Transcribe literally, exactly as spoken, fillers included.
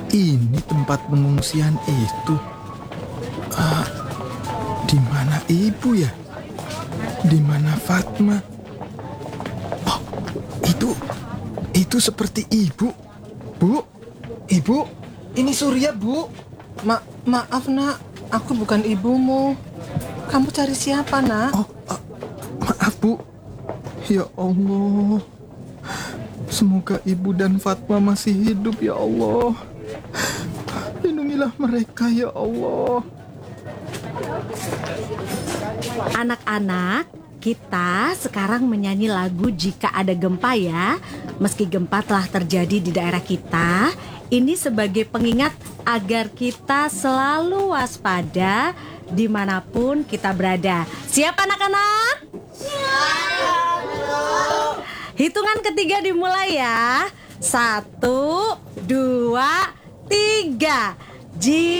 ini tempat pengungsian itu. Ah, di mana ibu ya? Di mana Fatma? Oh, itu, itu seperti ibu. Bu, ibu, ini Surya, Bu. Ma maaf nak, aku bukan ibumu. Kamu cari siapa nak? Oh, ah, maaf Bu. Ya Allah. Semoga ibu dan Fatma masih hidup ya Allah. Lindungilah mereka ya Allah. Anak-anak, kita sekarang menyanyi lagu Jika Ada Gempa ya. Meski gempa telah terjadi di daerah kita, ini sebagai pengingat agar kita selalu waspada dimanapun kita berada. Siap anak-anak? Siap. Hitungan ketiga dimulai ya. Satu, dua, tiga. Jika